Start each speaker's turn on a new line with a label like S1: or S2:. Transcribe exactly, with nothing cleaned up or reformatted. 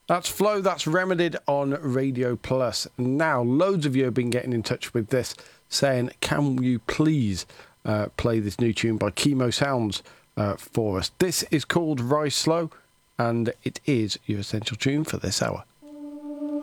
S1: That's Flow, that's Remedied on Radio Plus. Now, loads of you have been getting in touch with this, saying, can you please uh, play this new tune by Chemo Sounds uh, for us? This is called Rise Slow, and it is your essential tune for this hour.